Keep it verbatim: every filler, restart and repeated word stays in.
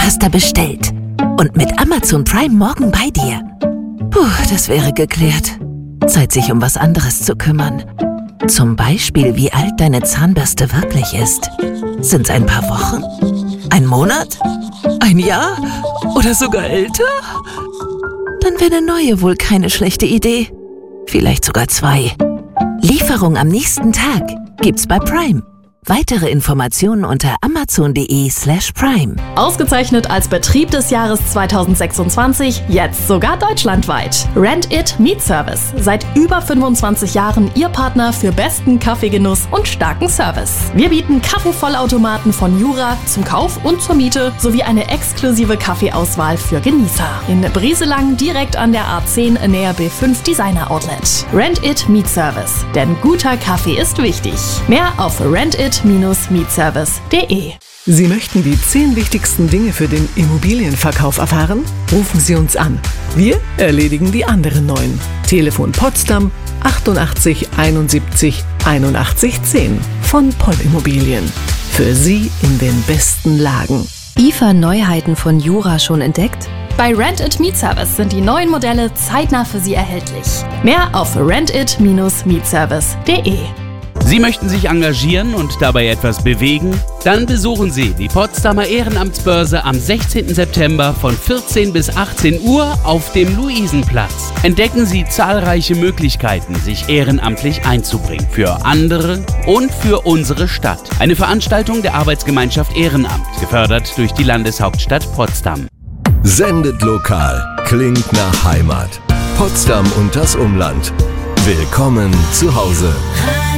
hast da bestellt. Und mit Amazon Prime morgen bei dir. Puh, das wäre geklärt. Zeit, sich um was anderes zu kümmern. Zum Beispiel, wie alt deine Zahnbürste wirklich ist. Sind's ein paar Wochen? Ein Monat? Ein Jahr? Oder sogar älter? Dann wäre eine neue wohl keine schlechte Idee. Vielleicht sogar zwei. Lieferung am nächsten Tag gibt's bei Prime. Weitere Informationen unter amazon.de slash prime. Ausgezeichnet als Betrieb des Jahres zweitausendsechsundzwanzig, jetzt sogar deutschlandweit. Rent It Meat Service. Seit über fünfundzwanzig Jahren Ihr Partner für besten Kaffeegenuss und starken Service. Wir bieten Kaffeevollautomaten von Jura zum Kauf und zur Miete sowie eine exklusive Kaffeeauswahl für Genießer. In Brieselang direkt an der A zehn näher B fünf Designer Outlet. Rent It Meat Service. Denn guter Kaffee ist wichtig. Mehr auf rent it meat service punkt de. Sie möchten die zehn wichtigsten Dinge für den Immobilienverkauf erfahren? Rufen Sie uns an. Wir erledigen die anderen neun. Telefon Potsdam achtundachtzig einundsiebzig einundachtzig zehn von Poll Immobilien. Für Sie in den besten Lagen. I F A-Neuheiten von Jura schon entdeckt? Bei Rent It Meat Service sind die neuen Modelle zeitnah für Sie erhältlich. Mehr auf rent it meat service punkt de. Sie möchten sich engagieren und dabei etwas bewegen? Dann besuchen Sie die Potsdamer Ehrenamtsbörse am sechzehnten September von vierzehn bis achtzehn Uhr auf dem Luisenplatz. Entdecken Sie zahlreiche Möglichkeiten, sich ehrenamtlich einzubringen. Für andere und für unsere Stadt. Eine Veranstaltung der Arbeitsgemeinschaft Ehrenamt, gefördert durch die Landeshauptstadt Potsdam. Sendet lokal, klingt nach Heimat. Potsdam und das Umland. Willkommen zu Hause.